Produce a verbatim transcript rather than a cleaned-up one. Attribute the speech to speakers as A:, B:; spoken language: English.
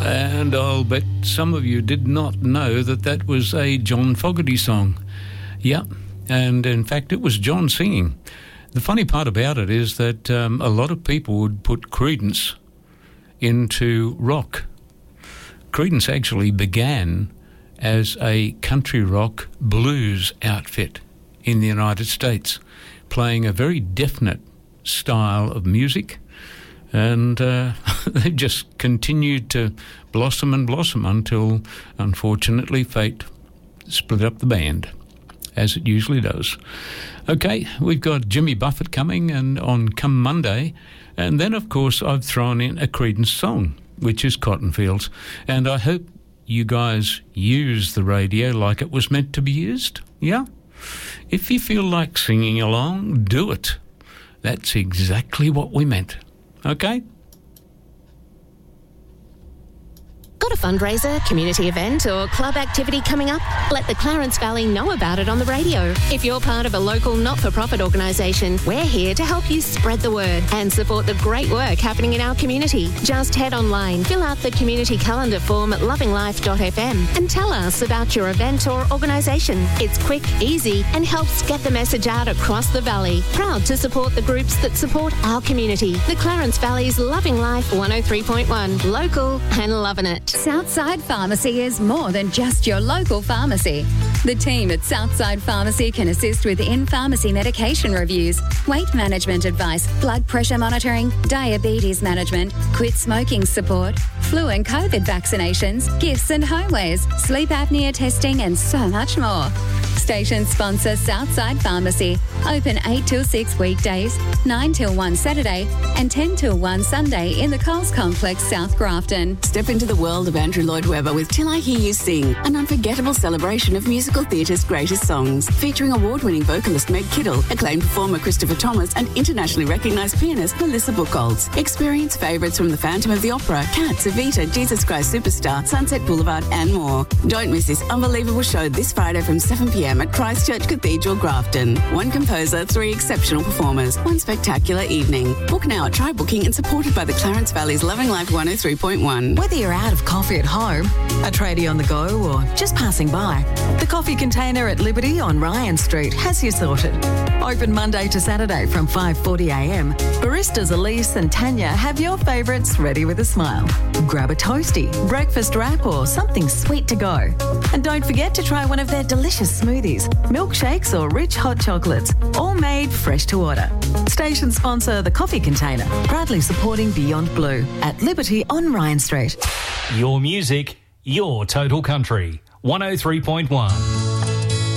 A: And I'll bet some of you did not know that that was a John Fogerty song. Yeah, and in fact it was John singing. The funny part about it is that um, a lot of people would put Creedence into rock. Creedence actually began as a country rock blues outfit in the United States, playing a very definite style of music. And uh, they just continued to blossom and blossom until, unfortunately, fate split up the band, as it usually does. Okay, we've got Jimmy Buffett coming and on come Monday. And then, of course, I've thrown in a Creedence song, which is Cotton Fields. And I hope you guys use the radio like it was meant to be used. Yeah? If you feel like singing along, do it. That's exactly what we meant. Okay?
B: Got a fundraiser, community event or club activity coming up? Let the Clarence Valley know about it on the radio. If you're part of a local not-for-profit organisation, we're here to help you spread the word and support the great work happening in our community. Just head online, fill out the community calendar form at loving life dot f m and tell us about your event or organisation. It's quick, easy and helps get the message out across the valley. Proud to support the groups that support our community. The Clarence Valley's Loving Life one oh three point one. Local and loving it.
C: Southside Pharmacy is more than just your local pharmacy. The team at Southside Pharmacy can assist with in-pharmacy medication reviews, weight management advice, blood pressure monitoring, diabetes management, quit smoking support, flu and COVID vaccinations, gifts and homewares, sleep apnea testing and so much more. Station sponsor Southside Pharmacy. Open eight till six weekdays, nine till one Saturday and ten till one Sunday in the Coles Complex, South Grafton.
D: Step into the world of Andrew Lloyd Webber with Till I Hear You Sing, an unforgettable celebration of musical theatre's greatest songs, featuring award-winning vocalist Meg Kittle, acclaimed performer Christopher Thomas and internationally recognised pianist Melissa Buchholz. Experience favourites from The Phantom of the Opera, Cats, Evita, Jesus Christ Superstar, Sunset Boulevard and more. Don't miss this unbelievable show this Friday from seven p m at Christchurch Cathedral, Grafton. One composer, three exceptional performers, one spectacular evening. Book now at Try Booking and supported by the Clarence Valley's Loving Life one oh three point one.
E: Whether you're out of coffee at home, a tradie on the go or just passing by, the Coffee Container at Liberty on Ryan Street has you sorted. Open Monday to Saturday from five forty a m. Baristas Elise and Tanya have your favourites ready with a smile. Grab a toasty, breakfast wrap or something sweet to go. And don't forget to try one of their delicious smoothies, milkshakes or rich hot chocolates, all made fresh to order. Station sponsor The Coffee Container, proudly supporting Beyond Blue at Liberty on Ryan Street.
F: Your music, your total country. one oh three point one.